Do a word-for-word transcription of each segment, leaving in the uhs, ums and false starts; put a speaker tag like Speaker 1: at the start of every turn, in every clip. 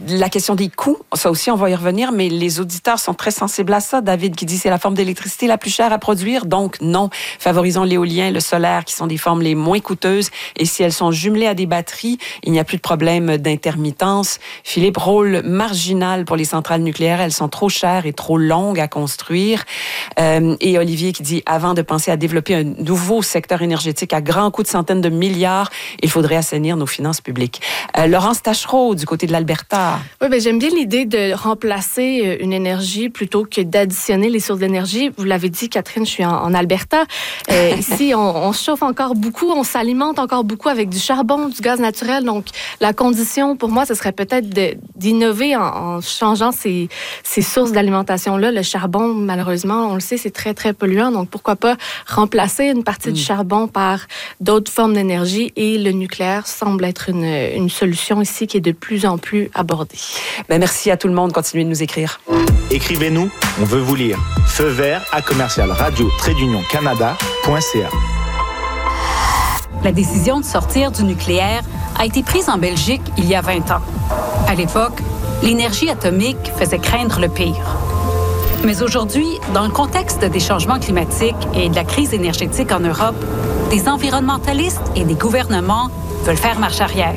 Speaker 1: la question des coûts, ça aussi, on va y revenir, mais les auditeurs sont très sensibles à ça. David qui dit c'est la forme d'électricité la plus chère à produire, donc non. Favorisons l'éolien, le solaire, qui sont des formes les moins coûteuses. Et si elles sont jumelées à des batteries, il n'y a plus de problème d'intermittence. Philippe, rôle marginal pour les centrales nucléaires. Elles sont trop chères et trop longues à construire. Euh, et Olivier qui dit, avant de penser à développer un nouveau secteur énergétique à grands coûts de centaines de milliards, il faudrait assainir nos finances publiques. Euh, Laurence Taschereau, du côté de l'Alberta.
Speaker 2: Oui, bien, j'aime bien l'idée de remplacer une énergie plutôt que d'additionner les sources d'énergie. Vous l'avez dit, Catherine, je suis en, en Alberta. Euh, ici, on, on se chauffe encore beaucoup, on s'alimente encore beaucoup avec du charbon, du gaz naturel. Donc, la condition, pour moi, ce serait peut-être de, d'innover en, en changeant ces, ces sources d'alimentation-là. Le charbon, malheureusement, on le sait, c'est très, très polluant. Donc, pourquoi pas remplacer une partie mmh. du charbon par d'autres formes d'énergie, et le nucléaire semble être une, une solution ici qui est de plus en plus abordée.
Speaker 1: Ben, merci à tout le monde. Continuez de nous écrire.
Speaker 3: Écrivez-nous, on veut vous lire. Feu vert à commercial radio trait d'union canada point c a.
Speaker 4: La décision de sortir du nucléaire a été prise en Belgique il y a vingt ans. À l'époque, l'énergie atomique faisait craindre le pire. Mais aujourd'hui, dans le contexte des changements climatiques et de la crise énergétique en Europe, des environnementalistes et des gouvernements veulent faire marche arrière.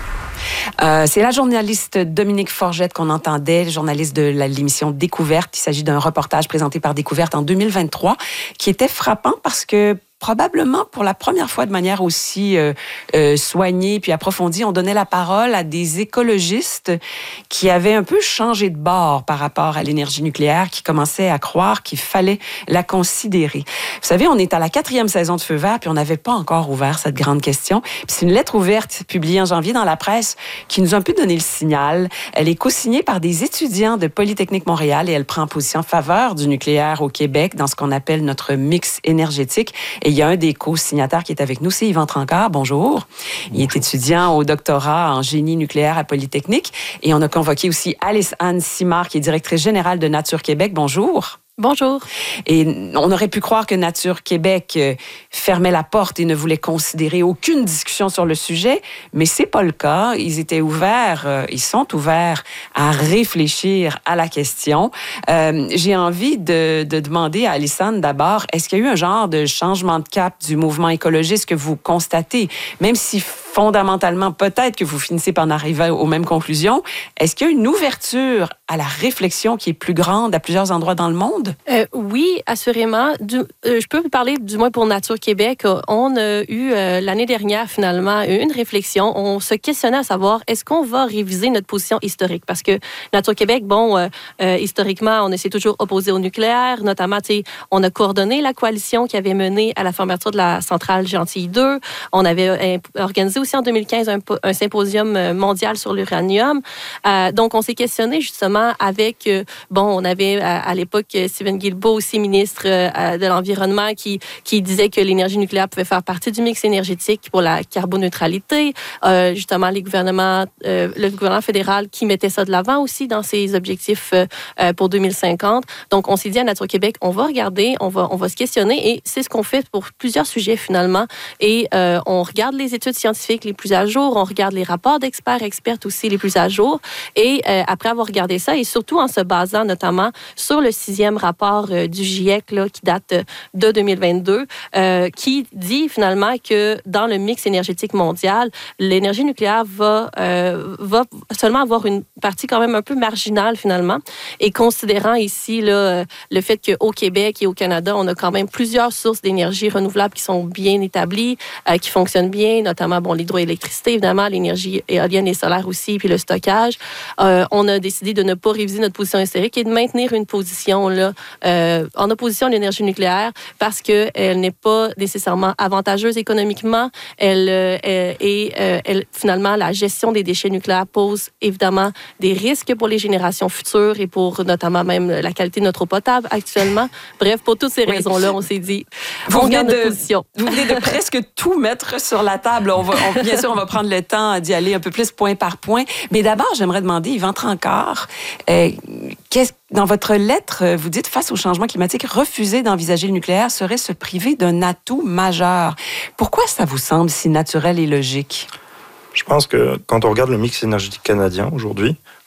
Speaker 1: Euh, c'est la journaliste Dominique Forgette qu'on entendait, journaliste de la, l'émission Découverte. Il s'agit d'un reportage présenté par Découverte en deux mille vingt-trois qui était frappant parce que probablement pour la première fois de manière aussi euh, euh, soignée puis approfondie, on donnait la parole à des écologistes qui avaient un peu changé de bord par rapport à l'énergie nucléaire, qui commençaient à croire qu'il fallait la considérer. Vous savez, on est à la quatrième saison de Feu vert, puis on n'avait pas encore ouvert cette grande question. Puis c'est une lettre ouverte publiée en janvier dans la presse qui nous a un peu donné le signal. Elle est co-signée par des étudiants de Polytechnique Montréal et elle prend position en faveur du nucléaire au Québec dans ce qu'on appelle notre mix énergétique. Et il y a un des co-signataires qui est avec nous, c'est Yvan Trancard. Bonjour. Il est étudiant au doctorat en génie nucléaire à Polytechnique. Et on a convoqué aussi Alice-Anne Simard, qui est directrice générale de Nature Québec. Bonjour.
Speaker 2: Bonjour.
Speaker 1: Et on aurait pu croire que Nature Québec euh, fermait la porte et ne voulait considérer aucune discussion sur le sujet, mais c'est pas le cas. Ils étaient ouverts, euh, ils sont ouverts à réfléchir à la question. Euh, j'ai envie de, de demander à Alissane d'abord, est-ce qu'il y a eu un genre de changement de cap du mouvement écologiste que vous constatez, même si fondamentalement, peut-être que vous finissez par en arriver aux mêmes conclusions. Est-ce qu'il y a une ouverture à la réflexion qui est plus grande à plusieurs endroits dans le monde?
Speaker 5: Euh, oui, assurément. Du, euh, je peux vous parler, du moins pour Nature Québec. On a eu euh, l'année dernière, finalement, une réflexion. On se questionnait à savoir, est-ce qu'on va réviser notre position historique? Parce que Nature Québec, bon, euh, euh, historiquement, on s'est toujours opposé au nucléaire. Notamment, on a coordonné la coalition qui avait mené à la fermeture de la centrale Gentilly deux. On avait euh, organisé aussi en deux mille quinze un, un symposium mondial sur l'uranium. Euh, donc, on s'est questionné justement avec, euh, bon, on avait à, à l'époque Stephen Guilbeault, aussi ministre euh, de l'Environnement, qui, qui disait que l'énergie nucléaire pouvait faire partie du mix énergétique pour la carboneutralité. Euh, justement, les gouvernements, euh, le gouvernement fédéral qui mettait ça de l'avant aussi dans ses objectifs euh, pour deux mille cinquante. Donc, on s'est dit à Nature Québec, on va regarder, on va, on va se questionner et c'est ce qu'on fait pour plusieurs sujets finalement. Et euh, on regarde les études scientifiques les plus à jour, on regarde les rapports d'experts, expertes aussi les plus à jour. Et euh, après avoir regardé ça, et surtout en se basant notamment sur le sixième rapport euh, du GIEC là, qui date de deux mille vingt-deux, euh, qui dit finalement que dans le mix énergétique mondial, l'énergie nucléaire va, euh, va seulement avoir une partie quand même un peu marginale finalement. Et considérant ici là, le fait qu'au Québec et au Canada, on a quand même plusieurs sources d'énergie renouvelable qui sont bien établies, euh, qui fonctionnent bien, notamment bon, l'hydroélectricité, évidemment, l'énergie éolienne et solaire aussi, puis le stockage. Euh, on a décidé de ne pas réviser notre position historique et de maintenir une position là, euh, en opposition à l'énergie nucléaire parce qu'elle n'est pas nécessairement avantageuse économiquement. Elle, euh, et euh, elle, finalement, la gestion des déchets nucléaires pose évidemment des risques pour les générations futures et pour notamment même la qualité de notre eau potable actuellement. Bref, pour toutes ces oui. raisons-là, on s'est dit,
Speaker 1: vous
Speaker 5: on
Speaker 1: venez
Speaker 5: garde
Speaker 1: de,
Speaker 5: notre position.
Speaker 1: Vous venez de presque tout mettre sur la table. On va, on, bien sûr, on va prendre le temps d'y aller un peu plus point par point. Mais d'abord, j'aimerais demander, Yvan Trancard, euh, qu'est-ce, dans votre lettre, vous dites, face au changement climatique, refuser d'envisager le nucléaire serait se priver d'un atout majeur. Pourquoi ça vous semble si naturel et logique?
Speaker 6: Je pense que quand on regarde le mix énergétique canadien aujourd'hui,